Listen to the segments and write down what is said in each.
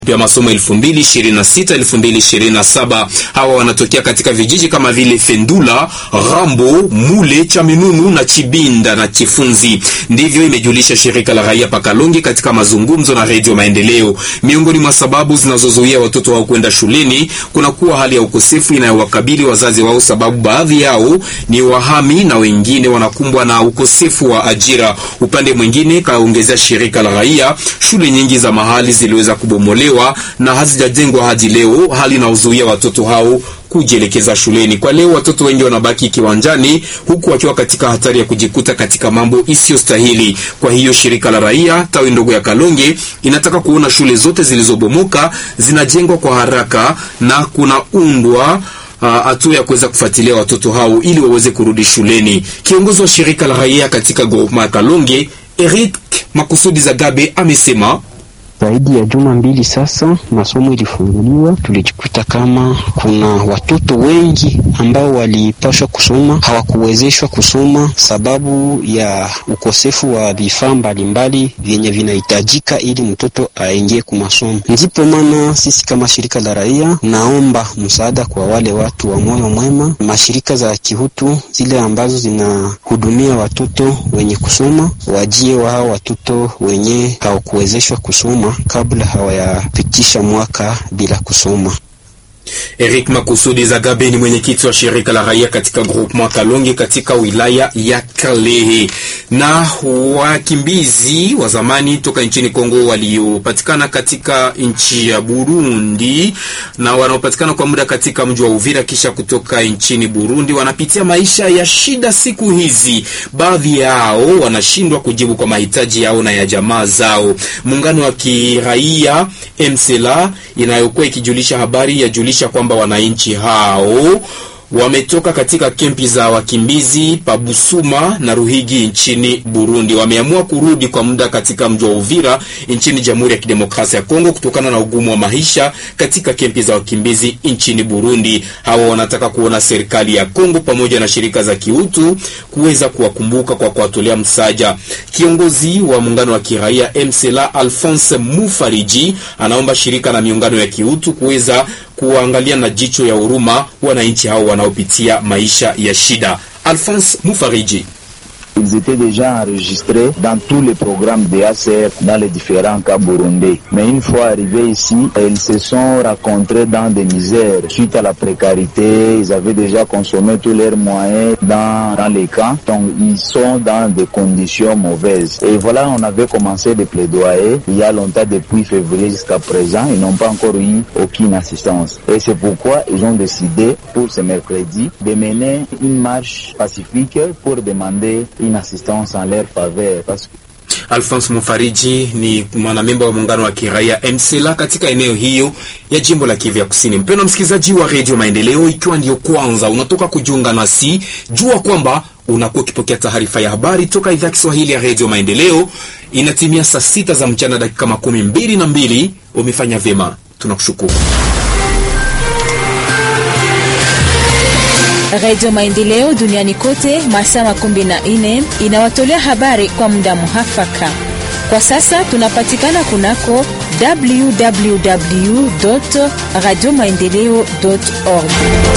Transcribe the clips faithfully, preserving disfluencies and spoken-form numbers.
ya masomo elfu mbili ishirini na sita elfu mbili ishirini na saba. Hawa wanatokea katika vijiji kama vile Fendula, Rambo, Mule, Chaminunu na Chibinda na Chifunzi. Ndivyo imejulisha shirika la raia Pakalonge katika mazungumzo na Radio Maendeleo. Miongoni mwa sababu zinazozuia watoto wao kwenda shuleni kuna kuwa hali ya ukosefu inayowakabili wazazi wao, sababu baadhi yao ni wahami na wengine wanakumbwa na ukosefu wa ajira. Upande mwingine, kaongezea shirika la raia, shule nyingi za mahali ziliweza kubomolewa na hazijajengwa hadi leo, hali inayozuia watoto hao kujielekeza shuleni. Kwa leo watoto wengi wanabaki kiwanjani huku wakiwa katika hatari ya kujikuta katika mambo isiyostahili. Kwa hiyo shirika la raia tawi ndogo ya Kalonge inataka kuona shule zote zilizobomoka zinajengwa kwa haraka na kunaundwa hatua uh, ya kuweza kufuatilia watoto hao ili waweze kurudi shuleni. Kiongozi wa shirika la raia katika groupement ya Kalonge, Eric Makusudi Zagabe, amesema zaidi ya juma mbili sasa masomo ilifunguliwa, tulijikuta kama kuna watoto wengi ambao walipaswa kusoma hawakuwezeshwa kusoma sababu ya ukosefu wa vifaa mbalimbali vyenye vinahitajika ili mtoto aingie kwa masomo. Ndipo maana sisi kama shirika la raia naomba msaada kwa wale watu wa moyo mwema, mashirika za kihutu zile ambazo zinahudumia watoto wenye kusoma, wajie wao watoto wenye hawakuwezeshwa kusoma kabla hawayapitisha mwaka bila kusoma. Eric Makusudi Zagabe ni mwenyekiti wa shirika la raia katika groupement Kalonge katika wilaya ya Kalehe. Na wakimbizi wa zamani toka nchini Kongo waliopatikana katika nchi ya Burundi na wanaopatikana kwa muda katika mji wa Uvira kisha kutoka nchini Burundi wanapitia maisha ya shida siku hizi. Baadhi yao wanashindwa kujibu kwa mahitaji yao na ya jamaa zao. Muungano wa kiraia M C L A inayokuwa ikijulisha habari ya julisha kwamba wananchi hao wametoka katika kempi za wakimbizi Pabusuma na Ruhigi nchini Burundi. Wameamua kurudi kwa muda katika mji wa Uvira nchini Jamhuri ya Kidemokrasia ya Kongo kutokana na ugumu wa maisha katika kempi za wakimbizi nchini Burundi. Hawa wanataka kuona serikali ya Kongo pamoja na shirika za kiutu kuweza kuwakumbuka kwa kuwatolea msaada. Kiongozi wa muungano wa kiraia M C L A Alphonse Mufariji anaomba shirika na miungano ya kiutu kuweza kuangalia na jicho ya huruma wananchi hao wanaopitia maisha ya shida. Alphonse Mufariji: Ils étaient déjà enregistrés dans tous les programmes de A C R dans les différents cas burundais. Mais une fois arrivés ici, ils se sont rencontrés dans des misères. Suite à la précarité, ils avaient déjà consommé tous leurs moyens dans, dans les camps. Donc, ils sont dans des conditions mauvaises. Et voilà, on avait commencé des plaidoyers il y a longtemps, depuis février jusqu'à présent. Ils n'ont pas encore eu aucune assistance. Et c'est pourquoi ils ont décidé, pour ce mercredi, de mener une marche pacifique pour demander une assistance en leur faveur. Parce que Alphonse Mufariji ni mwanamemba wa muungano wa kiraia M C L A katika eneo hiyo ya jimbo la Kivu ya Kusini. Mpendwa msikilizaji wa Radio Maendeleo, ikiwa ndio kwanza unatoka kujiunga nasi, jua kwamba unakuwa ukipokea taarifa ya habari toka idhaa ya Kiswahili ya Radio Maendeleo. Inatimia saa sita za mchana dakika makumi mbili na mbili. Umefanya vyema, tunakushukuru. Radio Maendeleo duniani kote masaa makumi na nne inawatolea habari kwa muda muhafaka. Kwa sasa tunapatikana kunako w w w dot radio maendeleo dot org.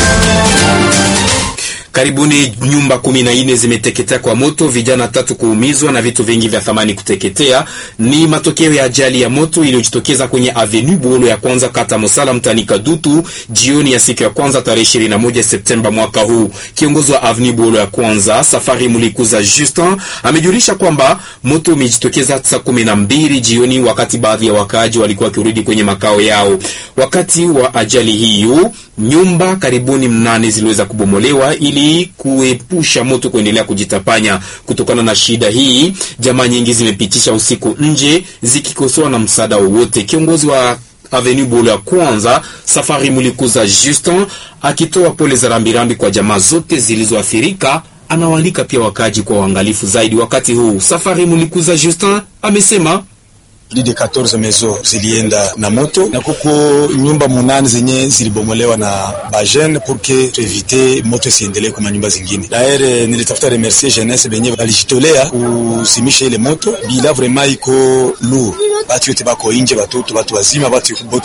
Karibuni nyumba kumi na nne zimeteketea kwa moto, vijana tatu kuumizwa na vitu vingi vya thamani kuteketea. Ni matokeo ya ajali ya moto iliyojitokeza kwenye Avenue Bolo ya kwanza kata Mosala mtani Kadutu jioni ya siku ya kwanza tarehe ishirini na moja Septemba mwaka huu. Kiongozi wa Avenue Bolo ya kwanza Safari Mulikuza Justin amejulisha kwamba moto umejitokeza saa kumi na mbili jioni wakati baadhi ya wakaaji walikuwa kurudi kwenye makao yao. Wakati wa ajali hiyo nyumba karibuni mnane ziliweza kubomolewa ili kuepusha moto kuendelea kujitapanya. Kutokana na shida hii, jamaa nyingi zimepitisha usiku nje zikikosoa na msaada wowote. Kiongozi wa Avenue Bolo ya kwanza Safari Mulikuza Justin akitoa pole za rambirambi kwa jamaa zote zilizoathirika, anawaalika pia wakaji kwa uangalifu zaidi wakati huu. Safari Mulikuza Justin amesema plus de quatorze maisons zilienda na moto na kuko nyumba munane zenye zilibomolewa na bajene pour que tuevite moto siendelee kwa nyumba zingine. Daire nilitafuta remercier jeunesse benye balijitolea kusimisha ile moto bila vraiment iko lourd. Batu yote bako inje, batoto, batu wazima, batu